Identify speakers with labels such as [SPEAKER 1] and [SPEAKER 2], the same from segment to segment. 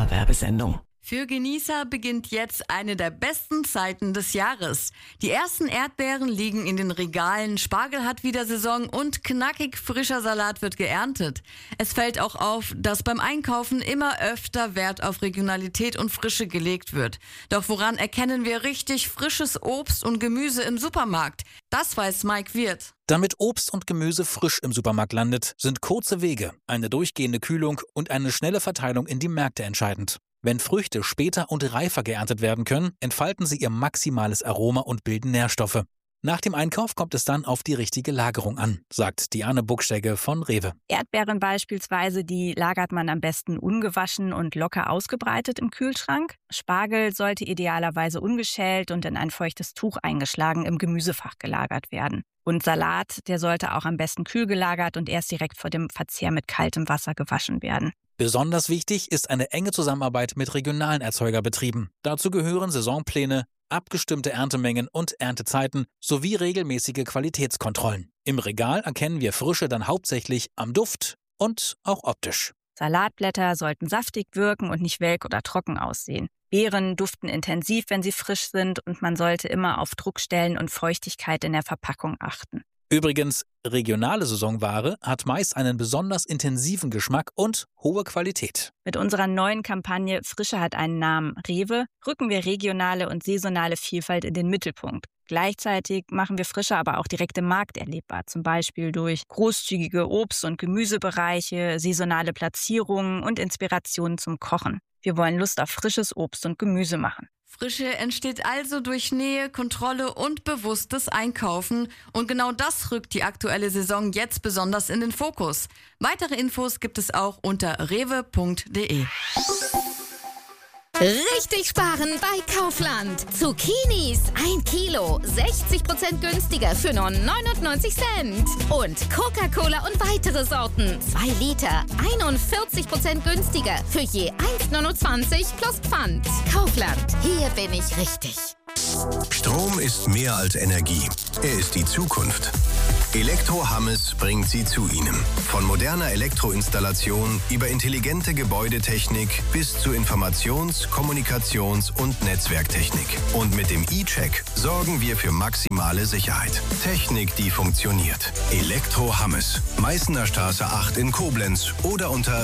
[SPEAKER 1] Werbesendung.
[SPEAKER 2] Für Genießer beginnt jetzt eine der besten Zeiten des Jahres. Die ersten Erdbeeren liegen in den Regalen, Spargel hat wieder Saison und knackig frischer Salat wird geerntet. Es fällt auch auf, dass beim Einkaufen immer öfter Wert auf Regionalität und Frische gelegt wird. Doch woran erkennen wir richtig frisches Obst und Gemüse im Supermarkt? Das weiß Mike Wirth.
[SPEAKER 3] Damit Obst und Gemüse frisch im Supermarkt landet, sind kurze Wege, eine durchgehende Kühlung und eine schnelle Verteilung in die Märkte entscheidend. Wenn Früchte später und reifer geerntet werden können, entfalten sie ihr maximales Aroma und bilden Nährstoffe. Nach dem Einkauf kommt es dann auf die richtige Lagerung an, sagt Diane Buckstege von Rewe.
[SPEAKER 4] Erdbeeren beispielsweise, die lagert man am besten ungewaschen und locker ausgebreitet im Kühlschrank. Spargel sollte idealerweise ungeschält und in ein feuchtes Tuch eingeschlagen im Gemüsefach gelagert werden. Und Salat, der sollte auch am besten kühl gelagert und erst direkt vor dem Verzehr mit kaltem Wasser gewaschen werden.
[SPEAKER 3] Besonders wichtig ist eine enge Zusammenarbeit mit regionalen Erzeugerbetrieben. Dazu gehören Saisonpläne, abgestimmte Erntemengen und Erntezeiten sowie regelmäßige Qualitätskontrollen. Im Regal erkennen wir Frische dann hauptsächlich am Duft und auch optisch.
[SPEAKER 4] Salatblätter sollten saftig wirken und nicht welk oder trocken aussehen. Beeren duften intensiv, wenn sie frisch sind, und man sollte immer auf Druckstellen und Feuchtigkeit in der Verpackung achten.
[SPEAKER 3] Übrigens, regionale Saisonware hat meist einen besonders intensiven Geschmack und hohe Qualität.
[SPEAKER 4] Mit unserer neuen Kampagne Frische hat einen Namen, Rewe, rücken wir regionale und saisonale Vielfalt in den Mittelpunkt. Gleichzeitig machen wir Frische aber auch direkt im Markt erlebbar, zum Beispiel durch großzügige Obst- und Gemüsebereiche, saisonale Platzierungen und Inspirationen zum Kochen. Wir wollen Lust auf frisches Obst und Gemüse machen.
[SPEAKER 2] Frische entsteht also durch Nähe, Kontrolle und bewusstes Einkaufen. Und genau das rückt die aktuelle Saison jetzt besonders in den Fokus. Weitere Infos gibt es auch unter rewe.de.
[SPEAKER 5] Richtig sparen bei Kaufland. Zucchinis 1 Kilo, 60% günstiger für nur 99 Cent. Und Coca-Cola und weitere Sorten, 2 Liter, 41% günstiger für je 1,29 plus Pfand. Kaufland, hier bin ich richtig.
[SPEAKER 6] Strom ist mehr als Energie. Er ist die Zukunft. Elektro Hammes bringt sie zu Ihnen. Von moderner Elektroinstallation über intelligente Gebäudetechnik bis zu Informations-, Kommunikations- und Netzwerktechnik. Und mit dem E-Check sorgen wir für maximale Sicherheit. Technik, die funktioniert. Elektro Hammes. Meißner Straße 8 in Koblenz oder unter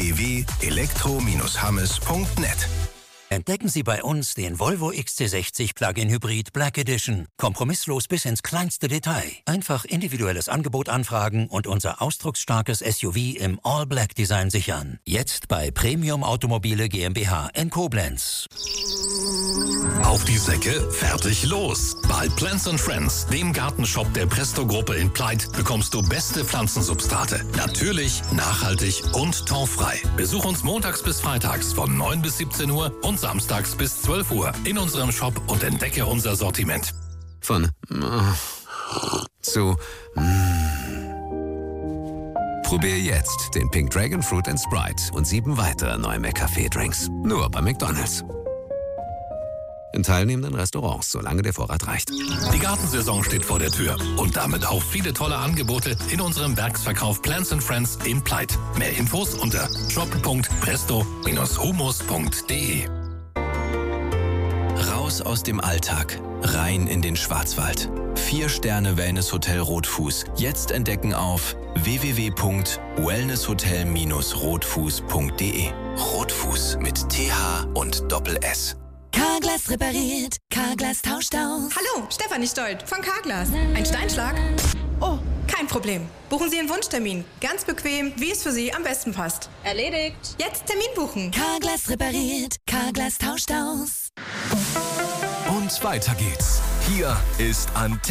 [SPEAKER 6] www.elektro-hammes.net.
[SPEAKER 7] Entdecken Sie bei uns den Volvo XC60 Plug-in Hybrid Black Edition. Kompromisslos bis ins kleinste Detail. Einfach individuelles Angebot anfragen und unser ausdrucksstarkes SUV im All-Black-Design sichern. Jetzt bei Premium Automobile GmbH in Koblenz.
[SPEAKER 8] Auf die Säcke, fertig, los! Bei Plants & Friends, dem Gartenshop der Presto-Gruppe in Pleit, bekommst du beste Pflanzensubstrate. Natürlich, nachhaltig und torffrei. Besuch uns montags bis freitags von 9 bis 17 Uhr und samstags bis 12 Uhr in unserem Shop und entdecke unser Sortiment.
[SPEAKER 9] Von zu Probier jetzt den Pink Dragon Fruit & Sprite und 7 weitere neue McCafé-Drinks. Nur bei McDonald's. In teilnehmenden Restaurants, solange der Vorrat reicht.
[SPEAKER 8] Die Gartensaison steht vor der Tür und damit auch viele tolle Angebote in unserem Werksverkauf Plants & Friends in Pleit. Mehr Infos unter shop.presto-humus.de.
[SPEAKER 10] Raus aus dem Alltag, rein in den Schwarzwald. 4-Sterne-Wellness-Hotel Rotfuß. Jetzt entdecken auf www.wellnesshotel-rotfuß.de. Rotfuß mit TH und Doppel-S.
[SPEAKER 11] Carglass repariert, Carglass tauscht aus.
[SPEAKER 12] Hallo, Stefanie Stolt von Carglass. Ein Steinschlag? Oh, kein Problem. Buchen Sie einen Wunschtermin. Ganz bequem, wie es für Sie am besten passt.
[SPEAKER 13] Erledigt.
[SPEAKER 12] Jetzt Termin buchen.
[SPEAKER 11] Carglass repariert, Carglass tauscht aus.
[SPEAKER 14] Und weiter geht's. Hier ist Antenne.